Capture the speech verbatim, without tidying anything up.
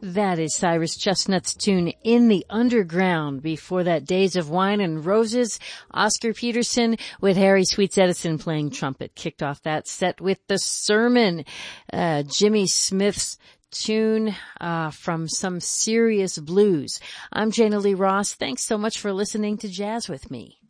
That is Cyrus Chestnut's tune In the Underground. Before that, Days of Wine and Roses. Oscar Peterson with Harry Sweets Edison playing trumpet kicked off that set with The Sermon. Uh, Jimmy Smith's tune uh from Some Serious Blues. I'm Jana Lee Ross. Thanks so much for listening to Jazz with Me.